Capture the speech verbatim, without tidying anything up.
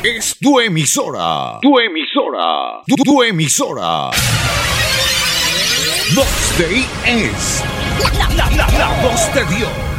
es tu emisora. Tu emisora. Tu, tu emisora. Voz de I es la, la, la, la voz de Dios.